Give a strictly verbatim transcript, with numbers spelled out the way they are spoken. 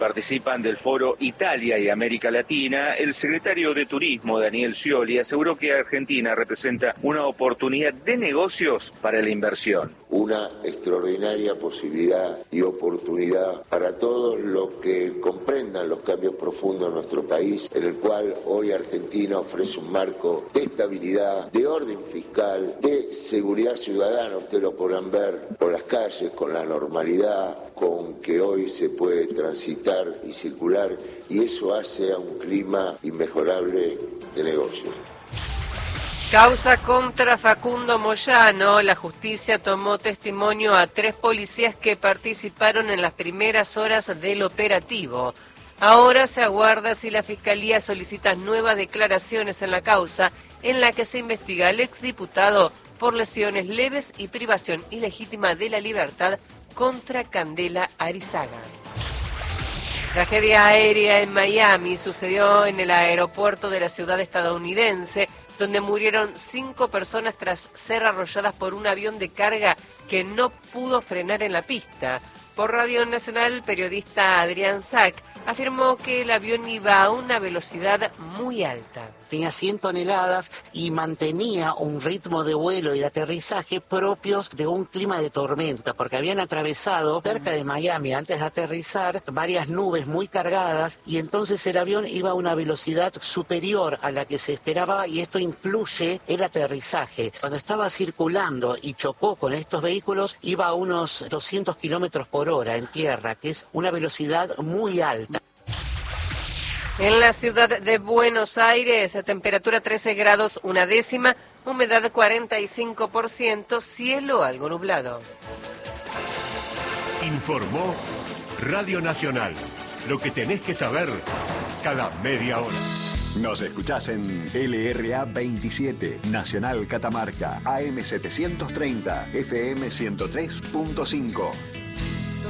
Participan del foro Italia y América Latina. El secretario de Turismo, Daniel Scioli, aseguró que Argentina representa una oportunidad de negocios para la inversión. Una extraordinaria posibilidad y oportunidad para todos los que comprendan los cambios profundos en nuestro país, en el cual hoy Argentina ofrece un marco de estabilidad, de orden fiscal, de seguridad ciudadana. Ustedes lo podrán ver por las calles, con la normalidad con que hoy se puede transitar y circular, y eso hace a un clima inmejorable de negocios. Causa contra Facundo Moyano. La justicia tomó testimonio a tres policías que participaron en las primeras horas del operativo. Ahora se aguarda si la Fiscalía solicita nuevas declaraciones en la causa en la que se investiga al exdiputado por lesiones leves y privación ilegítima de la libertad contra Candela Arizaga. Tragedia aérea en Miami sucedió en el aeropuerto de la ciudad estadounidense, donde murieron cinco personas tras ser arrolladas por un avión de carga que no pudo frenar en la pista. Por Radio Nacional, el periodista Adrián Sack afirmó que el avión iba a una velocidad muy alta. Tenía cien toneladas y mantenía un ritmo de vuelo y de aterrizaje propios de un clima de tormenta, porque habían atravesado cerca de Miami antes de aterrizar varias nubes muy cargadas y entonces el avión iba a una velocidad superior a la que se esperaba, y esto incluye el aterrizaje. Cuando estaba circulando y chocó con estos vehículos iba a unos doscientos kilómetros por hora en tierra, que es una velocidad muy alta. En la ciudad de Buenos Aires, temperatura trece grados una décima, humedad cuarenta y cinco por ciento, cielo algo nublado. Informó Radio Nacional. Lo que tenés que saber cada media hora. Nos escuchás en L R A veintisiete, Nacional Catamarca, A M setecientos treinta, F M ciento tres punto cinco.